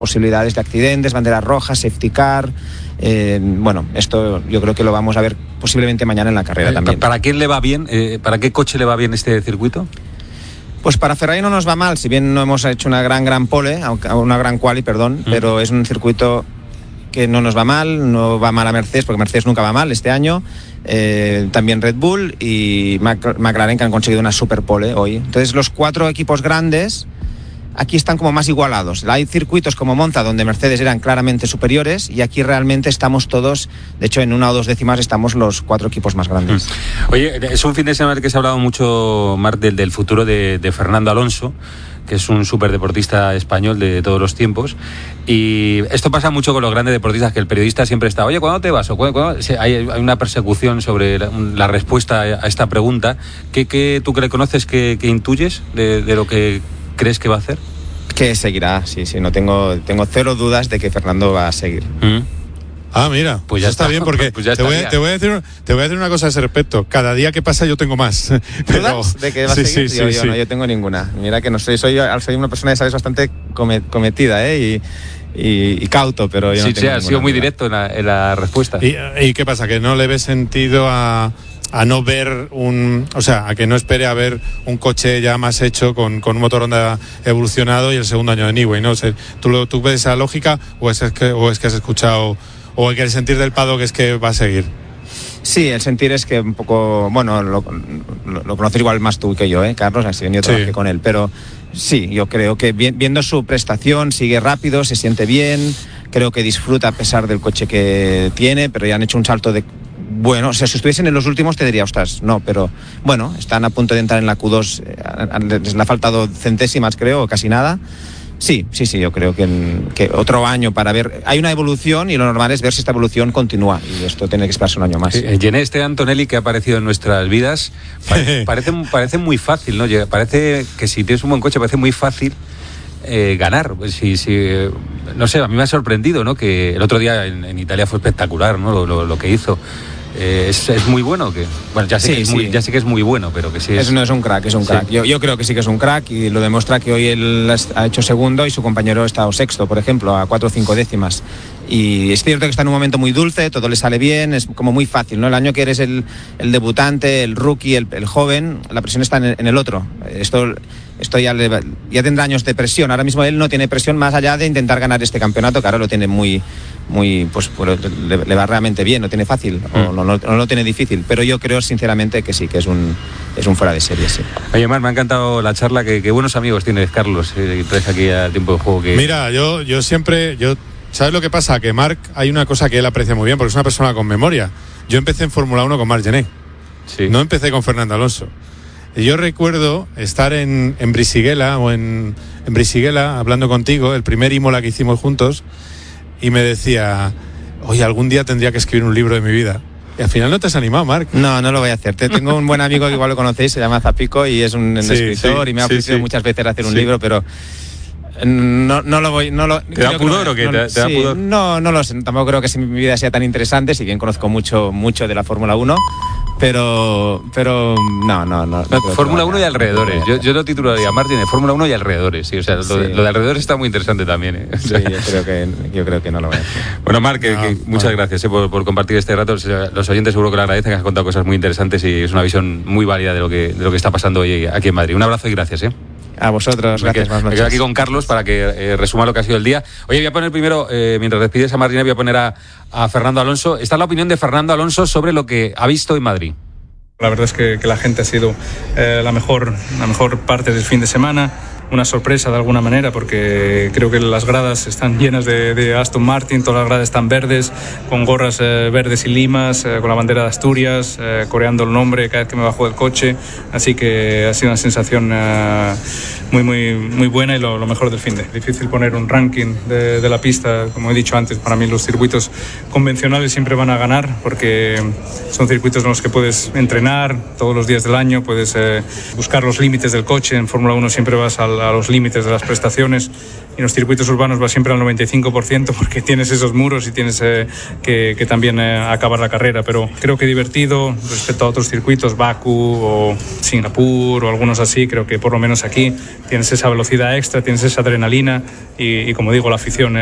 posibilidades de accidentes, banderas rojas, safety car. Bueno, esto yo creo que lo vamos a ver posiblemente mañana en la carrera también. ¿Para quién le va bien? ¿Para qué coche le va bien este circuito? Pues para Ferrari no nos va mal, si bien no hemos hecho una gran pole, una gran quali, perdón, pero es un circuito que no nos va mal, no va mal a Mercedes, porque Mercedes nunca va mal este año, también Red Bull y McLaren, que han conseguido una super pole hoy. Entonces los 4 equipos grandes aquí están como más igualados. Hay circuitos como Monza donde Mercedes eran claramente superiores y aquí realmente estamos todos, de hecho en 1 o 2 décimas estamos los 4 equipos más grandes. Oye, es un fin de semana que se ha hablado mucho, Marc, del futuro de Fernando Alonso, que es un superdeportista español de todos los tiempos, y esto pasa mucho con los grandes deportistas, que el periodista siempre está, oye, ¿cuándo te vas? Hay una persecución sobre la respuesta a esta pregunta. ¿Qué tú que le conoces, qué intuyes de lo que crees que va a hacer? Que seguirá, sí, no tengo 0 dudas de que Fernando va a seguir. Ah, mira, pues ya está bien, porque pues te voy a decir una cosa a ese respecto. Cada día que pasa yo tengo más. ¿Dudas de que va a seguir? Yo no, yo tengo ninguna. Mira que no soy una persona, sabes, bastante cometida, y cauto, pero yo no tengo ha sido muy directo en la respuesta. ¿Y qué pasa? ¿Que no le ves sentido a no ver a que no espere a ver un coche ya más hecho con un motor Honda evolucionado y el segundo año de Newey, ¿no? O sea, ¿tú ves esa lógica o es que has escuchado, o que el sentir del paddock es que va a seguir? Sí, el sentir es que un poco, bueno, lo conoces igual más tú que yo, Carlos, así yo trabajé con él, pero sí, yo creo que viendo su prestación, sigue rápido, se siente bien, creo que disfruta a pesar del coche que tiene, pero ya han hecho un salto de... Bueno, o sea, si estuviesen en los últimos te diría, ostras, no, pero bueno, están a punto de entrar en la Q2, les ha faltado centésimas, creo, o casi nada. Sí, yo creo que otro año para ver, hay una evolución y lo normal es ver si esta evolución continúa, y esto tiene que esperarse un año más. Jenné Antonelli, que ha aparecido en nuestras vidas, parece muy fácil, ¿no? Parece que si tienes un buen coche parece muy fácil ganar. No sé, a mí me ha sorprendido, ¿no? Que el otro día en Italia fue espectacular, ¿no? Lo que hizo. Es muy bueno, que bueno, ya sé que es muy bueno, pero que sí es... No es un crack, es un crack. Yo creo que sí que es un crack, y lo demuestra que hoy él ha hecho segundo y su compañero ha estado sexto, por ejemplo, a 4 o 5 décimas. Y es cierto que está en un momento muy dulce, todo le sale bien, es como muy fácil, ¿no? El año que eres el debutante, el rookie, el joven, la presión está en el otro. Esto ya tendrá años de presión. Ahora mismo él no tiene presión más allá de intentar ganar este campeonato, que ahora lo tiene muy pues le va realmente bien, no tiene fácil, o no lo tiene difícil, pero yo creo sinceramente que sí, que es un fuera de serie, sí. Oye, Marc, me ha encantado la charla, que buenos amigos tienes, Carlos, traes aquí a Tiempo de Juego. Mira, yo siempre, ¿sabes lo que pasa? Que Marc, hay una cosa que él aprecia muy bien, porque es una persona con memoria. Yo empecé en Fórmula 1 con Marc Gené, no empecé con Fernando Alonso. Y yo recuerdo estar en Brisighella, en Brisighella, hablando contigo, el primer Imola que hicimos juntos, y me decía, oye, algún día tendría que escribir un libro de mi vida. Y al final no te has animado, Marc. No lo voy a hacer. Tengo un buen amigo que igual lo conocéis, se llama Zapico, y es un escritor, y me ha ofrecido muchas veces hacer un libro, pero no lo voy... ¿Te da pudor o qué? ¿Te da pudor? No lo sé. Tampoco creo que mi vida sea tan interesante, si bien conozco mucho de la Fórmula 1. Pero no. Fórmula 1 y alrededores. Yo lo titularía, Martín, de Fórmula 1 y alrededores. Sí, o sea, lo de alrededores está muy interesante también. Sí, yo creo que no lo voy a hacer. Bueno, Marc, muchas gracias por compartir este rato. Los oyentes seguro que lo agradecen, que has contado cosas muy interesantes y es una visión muy válida de lo que está pasando hoy aquí en Madrid. Un abrazo y gracias. A vosotros, gracias. Me quedo aquí con Carlos para que resuma lo que ha sido el día. Oye, voy a poner primero, mientras despides a Martina, voy a poner a Fernando Alonso. Esta es la opinión de Fernando Alonso sobre lo que ha visto en Madrid. La verdad es que la gente ha sido la mejor parte del fin de semana. Una sorpresa de alguna manera, porque creo que las gradas están llenas de Aston Martin, todas las gradas están verdes, con gorras verdes y limas, con la bandera de Asturias, coreando el nombre cada vez que me bajo del coche. Así que ha sido una sensación muy buena y lo mejor del fin de. Difícil poner un ranking de la pista, como he dicho antes. Para mí los circuitos convencionales siempre van a ganar, porque son circuitos en los que puedes entrenar todos los días del año, puedes buscar los límites del coche. En Fórmula 1 siempre vas a los límites de las prestaciones, y en los circuitos urbanos va siempre al 95% porque tienes esos muros y tienes que también acabar la carrera, pero creo que divertido respecto a otros circuitos, Bakú o Singapur o algunos así. Creo que por lo menos aquí tienes esa velocidad extra, tienes esa adrenalina y como digo, la afición